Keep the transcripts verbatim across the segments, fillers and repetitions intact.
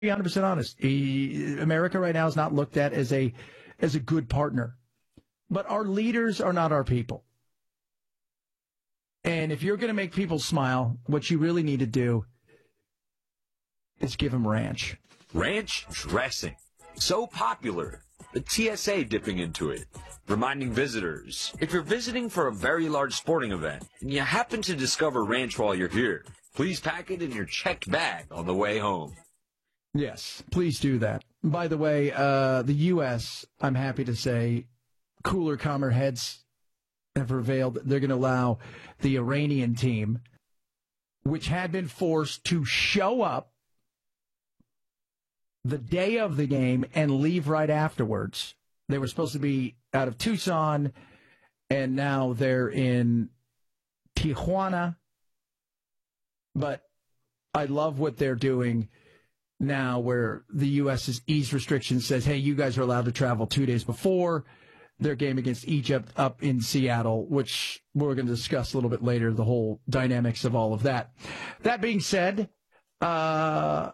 be one hundred percent honest. He, America right now is not looked at as a as a good partner. But our leaders are not our people. And if you're going to make people smile, what you really need to do is give them ranch. Ranch dressing. So popular. The T S A dipping into it, reminding visitors, if you're visiting for a very large sporting event and you happen to discover ranch while you're here, please pack it in your checked bag on the way home. Yes, please do that. By the way, uh, the U S, I'm happy to say, cooler, calmer heads have prevailed. They're going to allow the Iranian team, which had been forced to show up the day of the game and leave right afterwards. They were supposed to be out of Tucson, and now they're in Tijuana. But I love what they're doing now, where the U S's ease restrictions says, hey, you guys are allowed to travel two days before their game against Egypt up in Seattle, which we're going to discuss a little bit later, the whole dynamics of all of that. That being said, uh,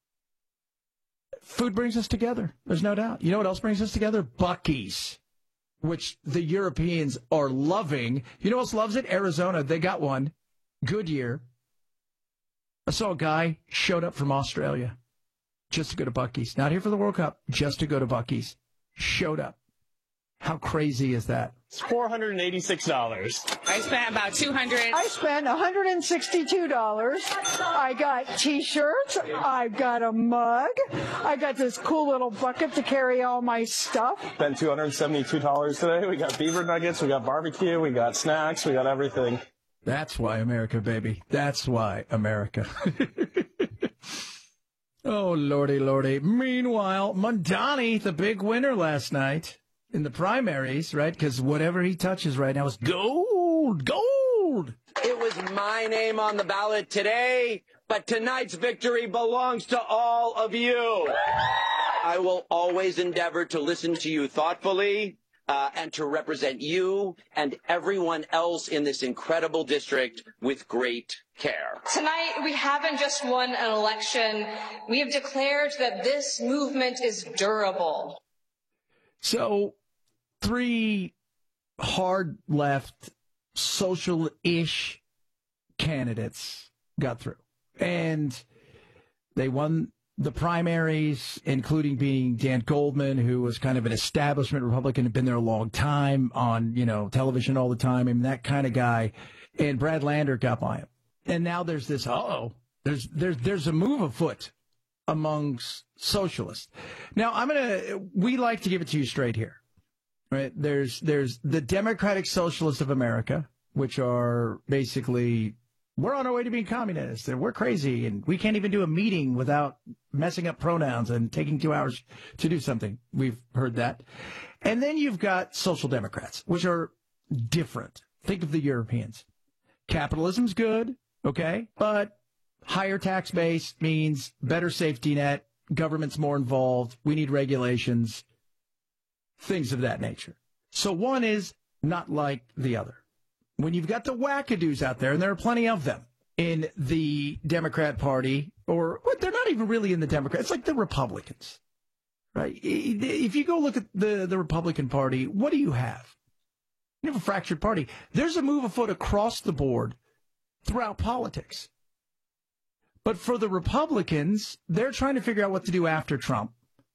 food brings us together. There's no doubt. You know what else brings us together? Buc-ee's, which the Europeans are loving. You know what else loves it? Arizona. They got one. Goodyear. I saw a guy showed up from Australia just to go to Buc-ee's. Not here for the World Cup, just to go to Buc-ee's. Showed up. How crazy is that? It's four hundred eighty-six dollars. I spent about two hundred dollars. I spent one hundred sixty-two dollars. I got T-shirts. I got a mug. I got this cool little bucket to carry all my stuff. Spent two hundred seventy-two dollars today. We got beaver nuggets. We got barbecue. We got snacks. We got everything. That's why America, baby. That's why America. Oh, lordy, lordy. Meanwhile, Mamdani, the big winner last night in the primaries, right? Because whatever he touches right now is gold, gold. It was my name on the ballot today, but tonight's victory belongs to all of you. I will always endeavor to listen to you thoughtfully uh, and to represent you and everyone else in this incredible district with great care. Tonight, we haven't just won an election. We have declared that this movement is durable. So, three hard left, social-ish candidates got through. And they won the primaries, including being Dan Goldman, who was kind of an establishment Republican, had been there a long time on, you know, television all the time, and that kind of guy. And Brad Lander got by him. And now there's this, uh-oh, there's, there's, there's a move afoot amongst socialists. Now, I'm going to, we like to give it to you straight here, right? There's, there's the Democratic Socialists of America, which are basically, we're on our way to being communists and we're crazy and we can't even do a meeting without messing up pronouns and taking two hours to do something. We've heard that. And then you've got social democrats, which are different. Think of the Europeans. Capitalism's good, okay, but higher tax base means better safety net, government's more involved, we need regulations, things of that nature. So one is not like the other. When you've got the wackadoos out there, and there are plenty of them in the Democrat Party, or well, they're not even really in the Democrat, it's like the Republicans, right? If you go look at the, the Republican Party, what do you have? You have a fractured party. There's a move afoot across the board throughout politics. But for the Republicans, they're trying to figure out what to do after Trump.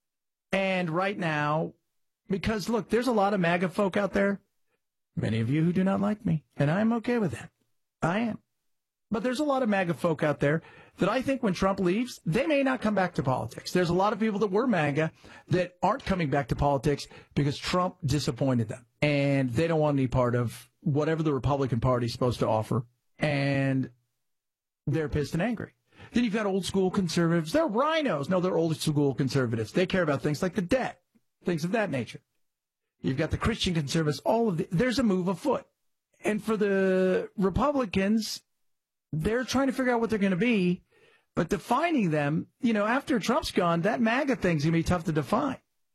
And right now, because, look, there's a lot of MAGA folk out there, many of you who do not like me, and I'm okay with that. I am. But there's a lot of MAGA folk out there that I think when Trump leaves, they may not come back to politics. There's a lot of people that were MAGA that aren't coming back to politics because Trump disappointed them. And they don't want any part of whatever the Republican Party is supposed to offer. And they're pissed and angry. Then you've got old school conservatives. They're rhinos. No, they're old school conservatives. They care about things like the debt, things of that nature. You've got the Christian conservatives, all of the, there's a move afoot. And for the Republicans, they're trying to figure out what they're going to be, but defining them, you know, after Trump's gone, that MAGA thing's going to be tough to define.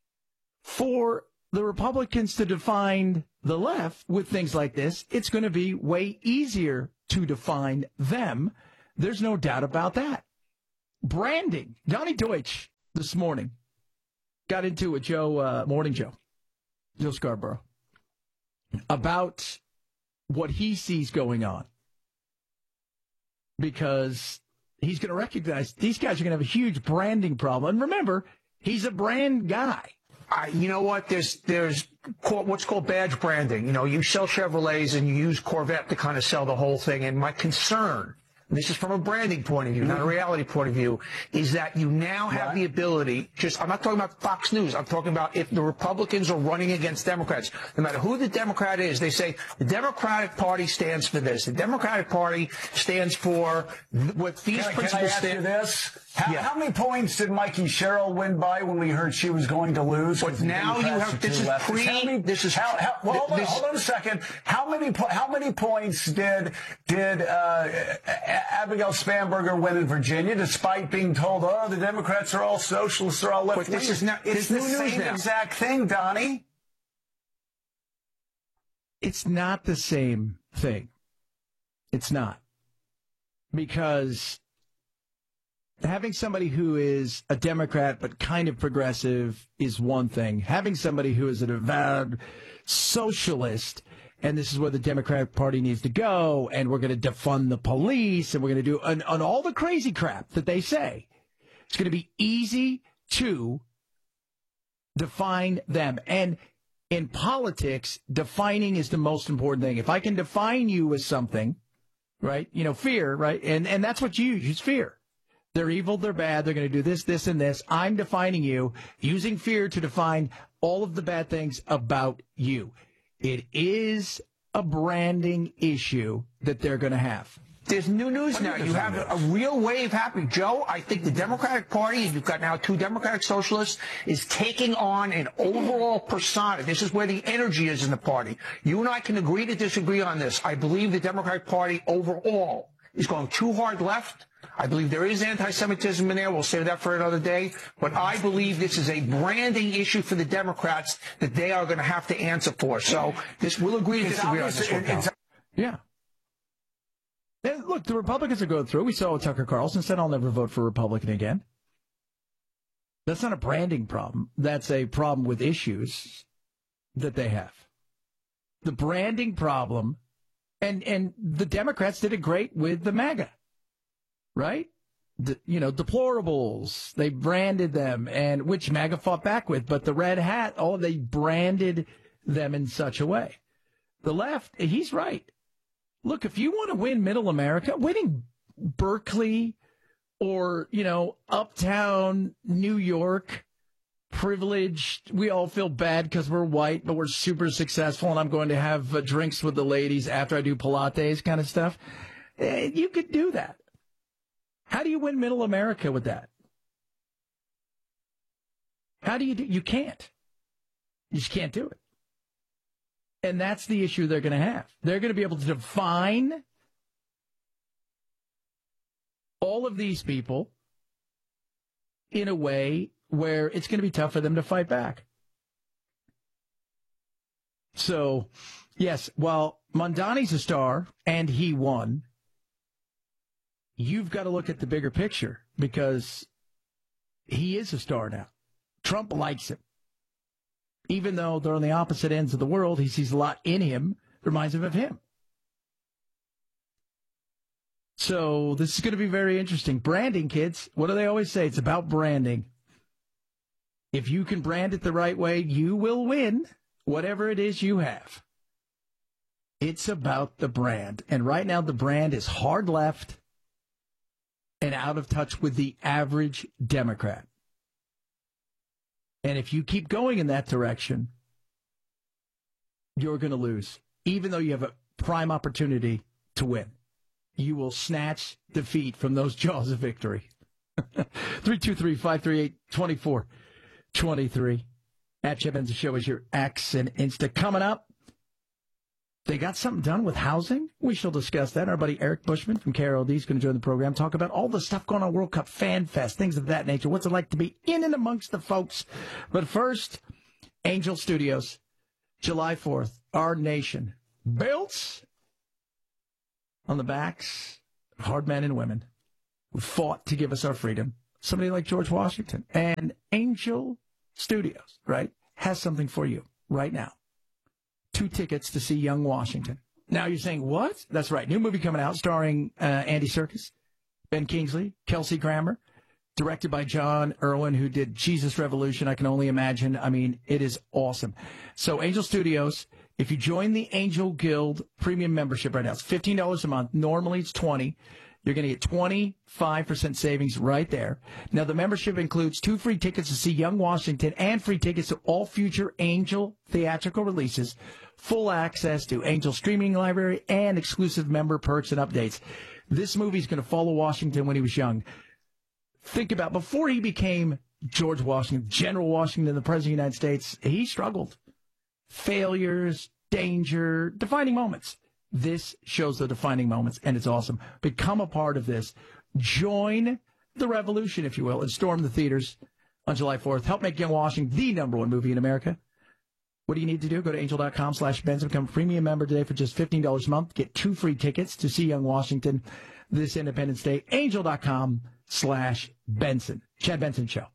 For the Republicans to define the left with things like this, it's going to be way easier to define them. There's no doubt about that. branding. Donnie Deutsch this morning got into it, Joe, uh, Morning Joe, Joe Scarborough, about what he sees going on. Because he's going to recognize these guys are going to have a huge branding problem. And remember, he's a brand guy. I, you know what? There's there's what's called badge branding. You know, you sell Chevrolets and you use Corvette to kind of sell the whole thing. And my concern, and this is from a branding point of view, not a reality point of view, is that you now have the ability, just, I'm not talking about Fox News, I'm talking about if the Republicans are running against Democrats, no matter who the Democrat is, they say the Democratic Party stands for this. The Democratic Party stands for what these can, principles can I ask stand you this? How, yeah. how many points did Mikey Sherrill win by when we heard she was going to lose? But now you have, this is pre, how many, this is, how, how, well, hold, on, this, hold on a second. How many, how many points did, did, uh, Abigail Spanberger win in Virginia, despite being told, oh, the Democrats are all socialists, they're all left wing? This is not, it's the same now. exact thing, Donnie. It's not the same thing. It's not. Because having somebody who is a Democrat but kind of progressive is one thing. Having somebody who is an avowed socialist, and this is where the Democratic Party needs to go, and we're going to defund the police, and we're going to do on, on all the crazy crap that they say, it's going to be easy to define them. And in politics, defining is the most important thing. If I can define you as something, right, you know, fear, right, and, and that's what you use, use fear. They're evil, they're bad, they're going to do this, this, and this. I'm defining you, using fear to define all of the bad things about you. It is a branding issue that they're going to have. There's new news now. You have a real wave happening. Joe, I think the Democratic Party, and you've got now two Democratic socialists, is taking on an overall persona. This is where the energy is in the party. You and I can agree to disagree on this. I believe the Democratic Party overall is going too hard left. I believe there is anti-Semitism in there. We'll save that for another day. But I believe this is a branding issue for the Democrats that they are going to have to answer for. So this we'll agree to disagree on this one. Yeah. And look, the Republicans are going through. We saw Tucker Carlson said, I'll never vote for a Republican again. That's not a branding problem. That's a problem with issues that they have. The branding problem, and, and the Democrats did it great with the MAGA. Right? The, you know, deplorables. They branded them, and which MAGA fought back with. But the red hat, oh, they branded them in such a way. The left, he's right. Look, if you want to win middle America, winning Berkeley or, you know, uptown New York, privileged, we all feel bad because we're white, but we're super successful, and I'm going to have uh, drinks with the ladies after I do Pilates kind of stuff. Eh, you could do that. How do you win middle America with that? How do you do? You can't. You just can't do it. And that's the issue they're going to have. They're going to be able to define all of these people in a way where it's going to be tough for them to fight back. So, yes, while Mondani's a star and he won, you've got to look at the bigger picture because he is a star now. Trump likes him. Even though they're on the opposite ends of the world, he sees a lot in him that reminds him of him. So this is going to be very interesting. Branding, kids. What do they always say? It's about branding. If you can brand it the right way, you will win whatever it is you have. It's about the brand. And right now the brand is hard left and out of touch with the average Democrat. And if you keep going in that direction, you're going to lose. Even though you have a prime opportunity to win, you will snatch defeat from those jaws of victory. three two three, five three eight, two four two three. At Chip Enzo Show is your X and Insta. Coming up, they got something done with housing. We shall discuss that. Our buddy Eric Bushman from K R L D is going to join the program, talk about all the stuff going on World Cup Fan Fest, things of that nature. What's it like to be in and amongst the folks? But first, Angel Studios, July fourth, our nation built on the backs of hard men and women who fought to give us our freedom. somebody like George Washington. And Angel Studios, right, has something for you right now. Two tickets to see young Washington. Now you're saying, what? That's right. New movie coming out starring uh, Andy Serkis, Ben Kingsley, Kelsey Grammer, directed by John Irwin, who did Jesus Revolution. I can only imagine. I mean, it is awesome. So Angel Studios, if you join the Angel Guild premium membership right now, it's fifteen dollars a month. Normally it's twenty dollars. You're going to get twenty-five percent savings right there. Now, the membership includes two free tickets to see Young Washington and free tickets to all future Angel theatrical releases, full access to Angel streaming library, and exclusive member perks and updates. This movie is going to follow Washington when he was young. Think about, before he became George Washington, General Washington, the President of the United States, he struggled. Failures, danger, defining moments. This shows the defining moments, and it's awesome. Become a part of this. Join the revolution, if you will, and storm the theaters on July fourth. Help make Young Washington the number one movie in America. What do you need to do? Go to angel.com slash Benson. Become a premium member today for just fifteen dollars a month. Get two free tickets to see Young Washington this Independence Day. Angel.com slash Benson. Chad Benson Show.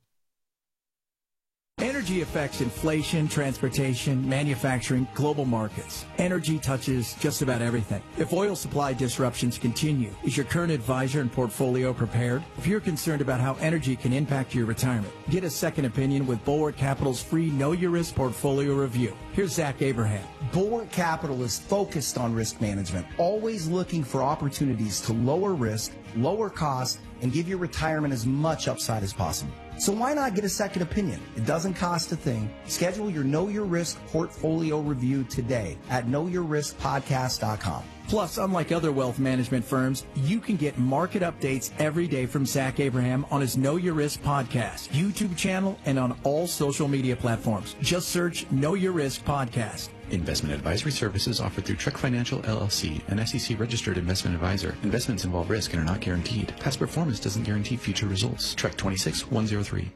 Energy affects inflation, transportation, manufacturing, global markets. Energy touches just about everything. If oil supply disruptions continue, is your current advisor and portfolio prepared? If you're concerned about how energy can impact your retirement, get a second opinion with Bulwark Capital's free Know Your Risk portfolio review. Here's Zach Abraham. Bulwark Capital is focused on risk management, always looking for opportunities to lower risk, lower cost, and give your retirement as much upside as possible. So why not get a second opinion? It doesn't cost a thing. Schedule your Know Your Risk portfolio review today at know your risk podcast dot com. Plus, unlike other wealth management firms, you can get market updates every day from Zach Abraham on his Know Your Risk podcast, YouTube channel, and on all social media platforms. Just search Know Your Risk Podcast. Investment advisory services offered through Trek Financial, L L C, an S E C-registered investment advisor. Investments involve risk and are not guaranteed. Past performance doesn't guarantee future results. Trek twenty-six one oh three.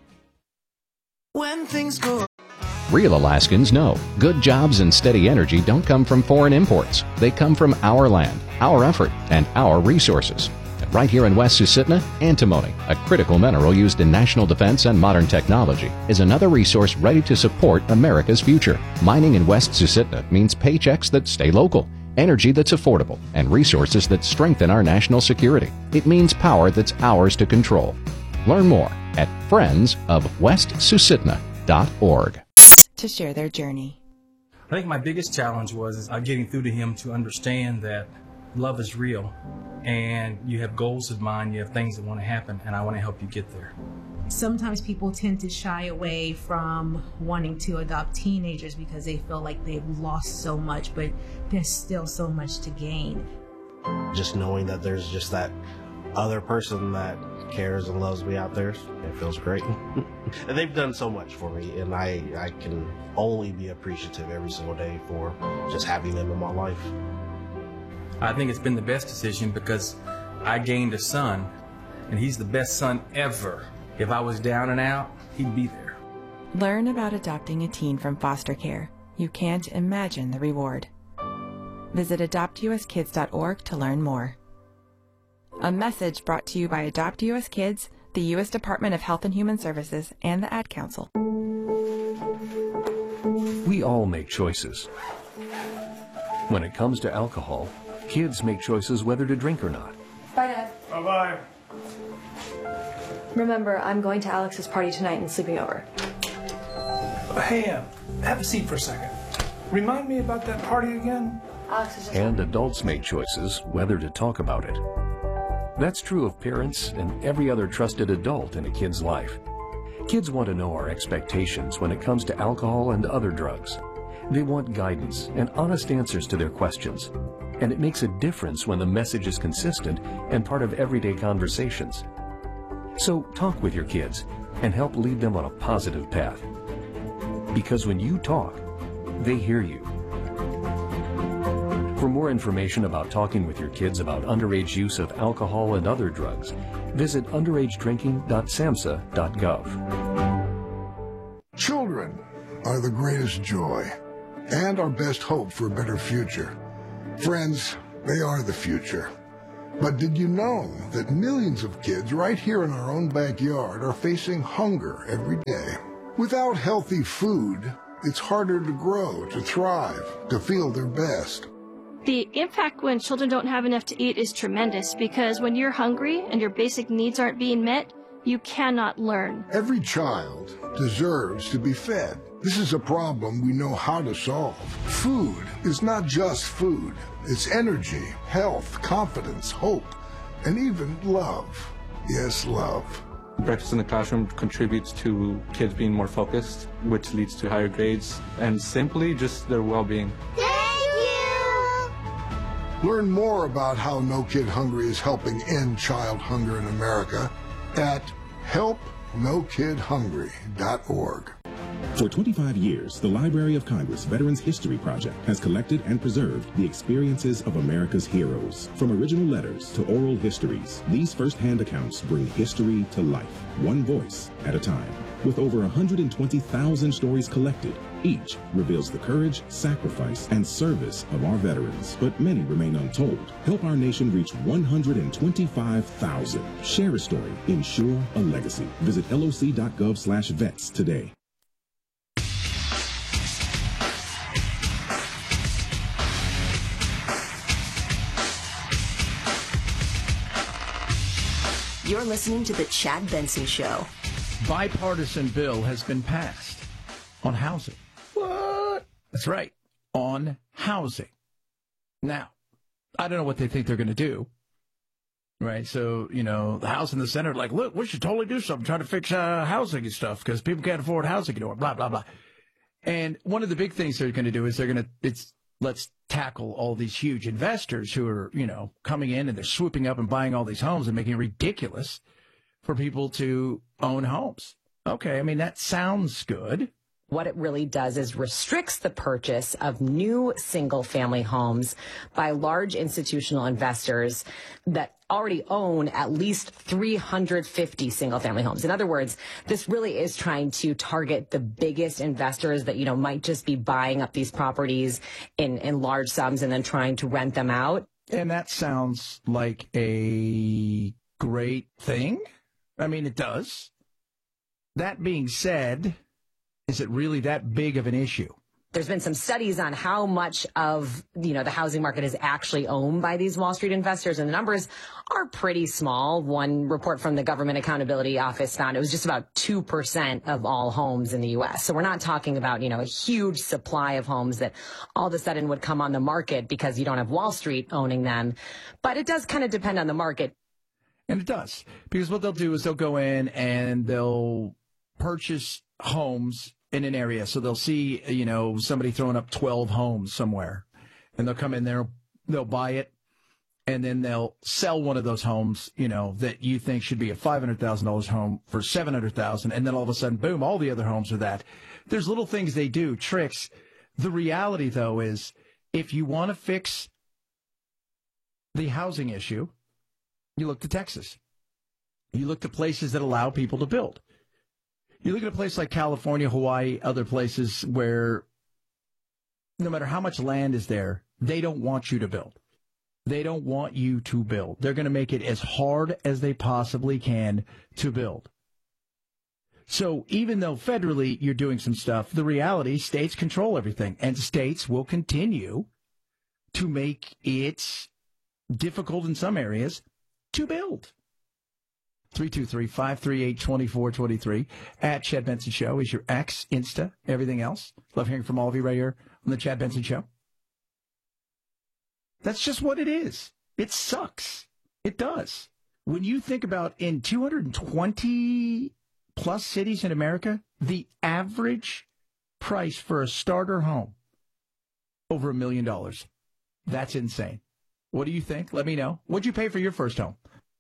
When things go... Real Alaskans know good jobs and steady energy don't come from foreign imports. They come from our land, our effort, and our resources. Right here in West Susitna, antimony, a critical mineral used in national defense and modern technology, is another resource ready to support America's future. Mining in West Susitna means paychecks that stay local, energy that's affordable, and resources that strengthen our national security. It means power that's ours to control. Learn more at friends of west susitna dot org. To share their journey. I think my biggest challenge was uh, getting through to him to understand that love is real, and you have goals in mind, you have things that want to happen, and I want to help you get there. Sometimes people tend to shy away from wanting to adopt teenagers because they feel like they've lost so much, but there's still so much to gain. Just knowing that there's just that other person that cares and loves me out there, it feels great. And they've done so much for me, and I, I can only be appreciative every single day for just having them in my life. I think it's been the best decision because I gained a son, and he's the best son ever. If I was down and out, he'd be there. Learn about adopting a teen from foster care. You can't imagine the reward. Visit adopt u s kids dot org to learn more. A message brought to you by Adopt U S Kids, the U S Department of Health and Human Services, and the Ad Council. We all make choices. When it comes to alcohol, kids make choices whether to drink or not. Bye, Dad. Bye-bye. Remember, I'm going to Alex's party tonight and sleeping over. Hey, uh, have a seat for a second. Remind me about that party again? Alex is just... And adults make choices whether to talk about it. That's true of parents and every other trusted adult in a kid's life. Kids want to know our expectations when it comes to alcohol and other drugs. They want guidance and honest answers to their questions. And it makes a difference when the message is consistent and part of everyday conversations. So talk with your kids and help lead them on a positive path. Because when you talk, they hear you. For more information about talking with your kids about underage use of alcohol and other drugs, visit underage drinking dot samhsa dot gov. Children are the greatest joy and our best hope for a better future. Friends, they are the future. But did you know that millions of kids right here in our own backyard are facing hunger every day? Without healthy food, it's harder to grow, to thrive, to feel their best. The impact when children don't have enough to eat is tremendous because when you're hungry and your basic needs aren't being met, you cannot learn. Every child deserves to be fed. This is a problem we know how to solve. Food is not just food. It's energy, health, confidence, hope, and even love. Yes, love. Breakfast in the classroom contributes to kids being more focused, which leads to higher grades, and simply just their well-being. Learn more about how No Kid Hungry is helping end child hunger in America at help no kid hungry dot org. For twenty-five years, the Library of Congress Veterans History Project has collected and preserved the experiences of America's heroes. From original letters to oral histories, these first-hand accounts bring history to life, one voice at a time. With over one hundred twenty thousand stories collected, each reveals the courage, sacrifice, and service of our veterans, but many remain untold. Help our nation reach one hundred twenty-five thousand. Share a story. Ensure a legacy. Visit L O C dot gov slash vets today. You're listening to The Chad Benson Show. Bipartisan bill has been passed on housing. What? That's right, on housing. Now, I don't know what they think they're going to do. Right, so, you know, the House and the Senate are like, look, we should totally do something, try to fix uh, housing and stuff, because people can't afford housing anymore, blah, blah, blah. And one of the big things they're going to do is they're going to, it's, let's tackle all these huge investors who are, you know, coming in and they're swooping up and buying all these homes and making it ridiculous for people to own homes. Okay, I mean, that sounds good. What it really does is restricts the purchase of new single-family homes by large institutional investors that already own at least three hundred fifty single-family homes. In other words, this really is trying to target the biggest investors that, you know, might just be buying up these properties in, in large sums and then trying to rent them out. And that sounds like a great thing. I mean, it does. That being said, is it really that big of an issue? There's been some studies on how much of, you know, the housing market is actually owned by these Wall Street investors, and the numbers are pretty small. One report from the Government Accountability Office found it was just about two percent of all homes in the U S. So we're not talking about, you know, a huge supply of homes that all of a sudden would come on the market because you don't have Wall Street owning them. But it does kind of depend on the market. And it does, because what they'll do is they'll go in and they'll purchase homes in an area. So they'll see, you know, somebody throwing up twelve homes somewhere, and they'll come in there, they'll buy it, and then they'll sell one of those homes, you know, that you think should be a five hundred thousand dollars home for seven hundred thousand dollars, and then all of a sudden, boom, all the other homes are that. There's little things they do, tricks. The reality, though, is if you want to fix the housing issue, you look to Texas. You look to places that allow people to build. You look at a place like California, Hawaii, other places where no matter how much land is there, they don't want you to build. They don't want you to build. They're going to make it as hard as they possibly can to build. So even though federally you're doing some stuff, the reality, states control everything, and states will continue to make it difficult in some areas to build. three two three, five three eight, two four two three. At Chad Benson Show is your X, Insta, everything else. Love hearing from all of you right here on the Chad Benson Show. That's just what it is. It sucks. It does. When you think about in two hundred twenty plus cities in America, the average price for a starter home, over a million dollars. That's insane. What do you think? Let me know. What'd you pay for your first home?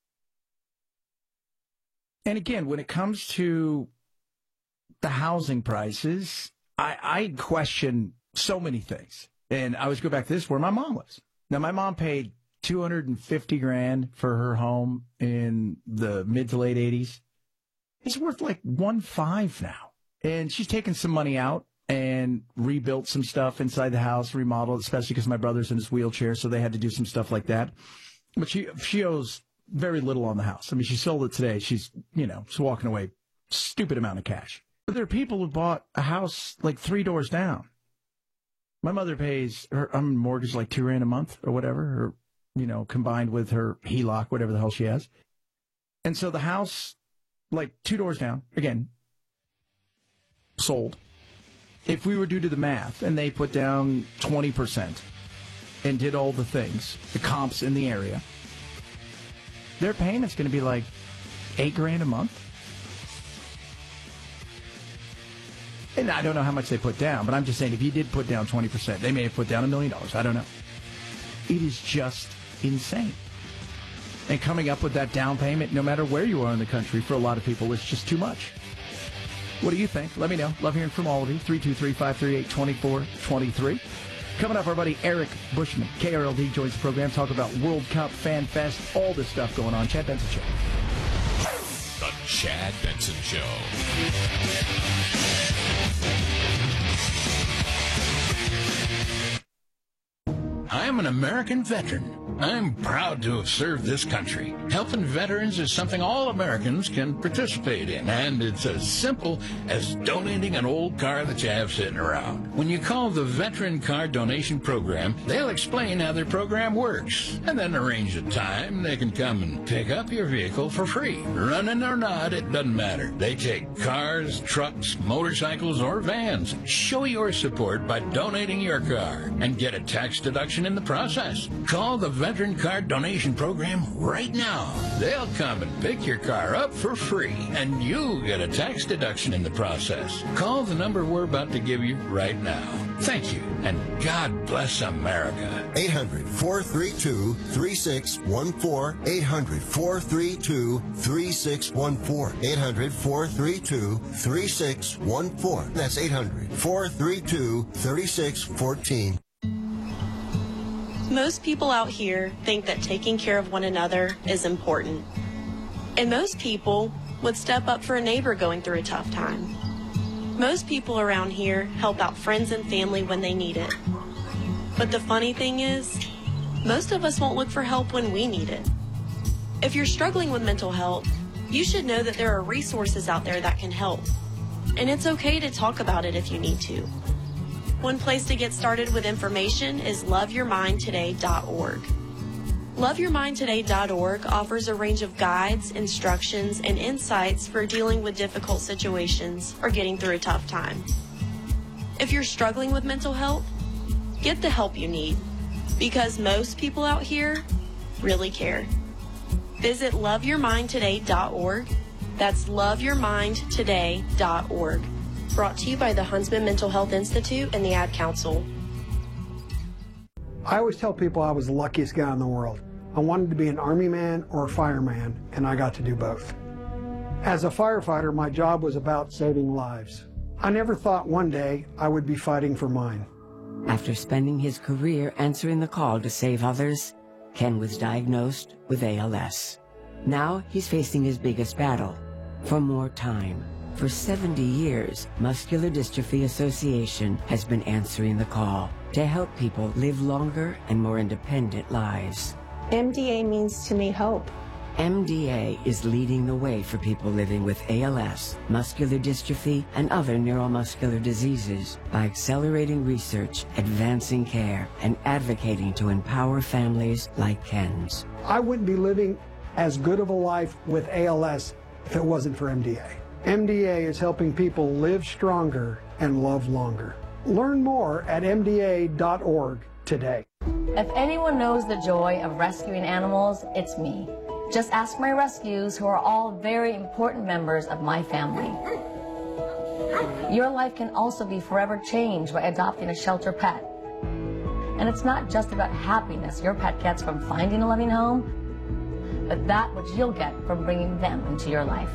And again, when it comes to the housing prices, I, I question so many things. And I always go back to this, where my mom lives. Now, my mom paid two hundred fifty grand for her home in the mid to late eighties. It's worth like one five now. And she's taken some money out and rebuilt some stuff inside the house, remodeled, especially because my brother's in his wheelchair, so they had to do some stuff like that. But she she owes very little on the house. I mean, she sold it today. She's, you know, she's walking away stupid amount of cash. But there are people who bought a house like three doors down. My mother pays her um, mortgage like two grand a month or whatever, or, you know, combined with her H E L O C, whatever the hell she has. And so the house, like two doors down, again, sold. If we were to do the math and they put down twenty percent and did all the things, the comps in the area, their payment's going to be like eight grand a month. And I don't know how much they put down, but I'm just saying if you did put down twenty percent, they may have put down a million dollars. I don't know. It is just insane. And coming up with that down payment, no matter where you are in the country, for a lot of people, it's just too much. What do you think? Let me know. Love hearing from all of you. three two three, five three eight, two four two three. Coming up, our buddy Eric Bushman, K R L D, joins the program. Talk about World Cup, Fan Fest, all this stuff going on. Chad Benson Show. The Chad Benson Show. I'm an American veteran. I'm proud to have served this country. Helping veterans is something all Americans can participate in, and it's as simple as donating an old car that you have sitting around. When you call the Veteran Car Donation Program, they'll explain how their program works, and then arrange a time they can come and pick up your vehicle for free. Running or not, it doesn't matter. They take cars, trucks, motorcycles, or vans. Show your support by donating your car and get a tax deduction in the process. Call the Veteran Car Donation Program right now. They'll come and pick your car up for free, and you get a tax deduction in the process. Call the number we're about to give you right now. Thank you, and God bless America. eight hundred, four three two, three six one four. eight hundred, four three two, three six one four. eight hundred, four three two, three six one four. That's eight hundred, four three two, three six one four. Most people out here think that taking care of one another is important. And most people would step up for a neighbor going through a tough time. Most people around here help out friends and family when they need it. But the funny thing is, most of us won't look for help when we need it. If you're struggling with mental health, you should know that there are resources out there that can help. And it's okay to talk about it if you need to. One place to get started with information is love your mind today dot org. love your mind today dot org offers a range of guides, instructions, and insights for dealing with difficult situations or getting through a tough time. If you're struggling with mental health, get the help you need, because most people out here really care. Visit love your mind today dot org. That's love your mind today dot org. Brought to you by the Huntsman Mental Health Institute and the Ad Council. I always tell people I was the luckiest guy in the world. I wanted to be an Army man or a fireman, and I got to do both. As a firefighter, my job was about saving lives. I never thought one day I would be fighting for mine. After spending his career answering the call to save others, Ken was diagnosed with A L S. Now he's facing his biggest battle, for more time. For seventy years, Muscular Dystrophy Association has been answering the call to help people live longer and more independent lives. M D A means to me hope. M D A is leading the way for people living with A L S, muscular dystrophy, and other neuromuscular diseases by accelerating research, advancing care, and advocating to empower families like Ken's. I wouldn't be living as good of a life with A L S if it wasn't for M D A. M D A is helping people live stronger and love longer. Learn more at M D A dot org today. If anyone knows the joy of rescuing animals, it's me. Just ask my rescues, who are all very important members of my family. Your life can also be forever changed by adopting a shelter pet. And it's not just about happiness your pet gets from finding a loving home, but that which you'll get from bringing them into your life.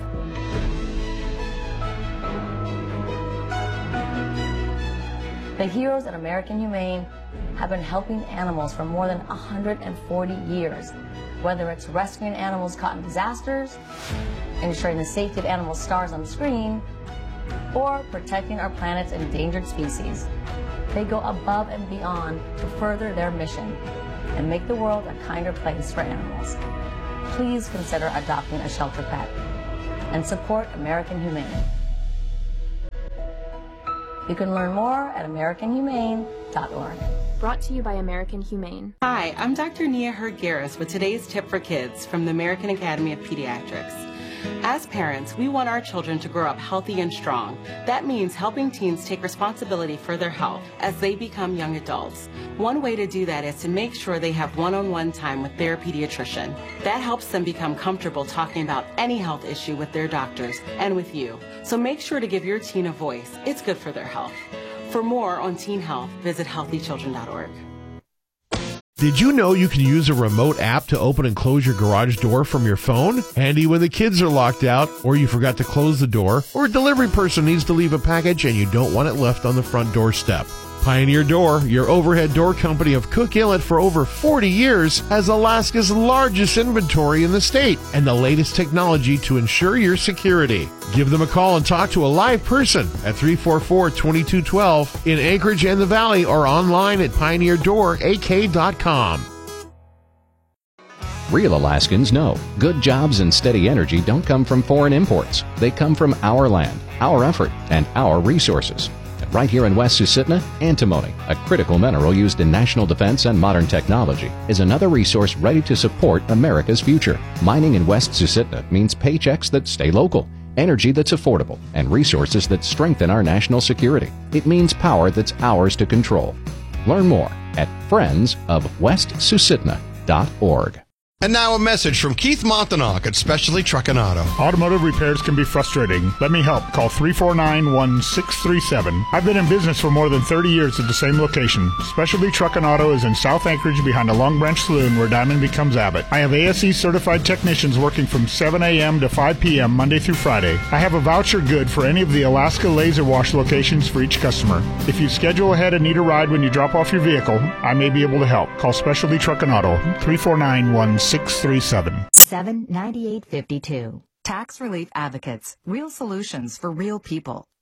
The heroes at American Humane have been helping animals for more than one hundred forty years, whether it's rescuing animals caught in disasters, ensuring the safety of animal stars on screen, or protecting our planet's endangered species. They go above and beyond to further their mission, and make the world a kinder place for animals. Please consider adopting a shelter pet and support American Humane. You can learn more at american humane dot org. Brought to you by American Humane. Hi, I'm Doctor Nia Hurd-Garris with today's tip for kids from the American Academy of Pediatrics. As parents, we want our children to grow up healthy and strong. That means helping teens take responsibility for their health as they become young adults. One way to do that is to make sure they have one-on-one time with their pediatrician. That helps them become comfortable talking about any health issue with their doctors and with you. So make sure to give your teen a voice. It's good for their health. For more on teen health, visit healthy children dot org. Did you know you can use a remote app to open and close your garage door from your phone? Handy when the kids are locked out, or you forgot to close the door, or a delivery person needs to leave a package and you don't want it left on the front doorstep. Pioneer Door, your overhead door company of Cook Inlet for over forty years, has Alaska's largest inventory in the state and the latest technology to ensure your security. Give them a call and talk to a live person at three four four, two two one two in Anchorage and the Valley, or online at pioneer door a k dot com. Real Alaskans know good jobs and steady energy don't come from foreign imports. They come from our land, our effort, and our resources. Right here in West Susitna, antimony, a critical mineral used in national defense and modern technology, is another resource ready to support America's future. Mining in West Susitna means paychecks that stay local, energy that's affordable, and resources that strengthen our national security. It means power that's ours to control. Learn more at friends of west susitna dot org. And now a message from Keith Montanok at Specialty Truck and Auto. Automotive repairs can be frustrating. Let me help. Call three four nine, one six three seven. I've been in business for more than thirty years at the same location. Specialty Truck and Auto is in South Anchorage behind a Long Branch Saloon where Diamond becomes Abbott. I have A S E certified technicians working from seven a.m. to five p.m. Monday through Friday. I have a voucher good for any of the Alaska Laser Wash locations for each customer. If you schedule ahead and need a ride when you drop off your vehicle, I may be able to help. Call Specialty Truck and Auto, three four nine, one six three seven. seven ninety-eight fifty-two. Tax Relief Advocates. Real solutions for real people.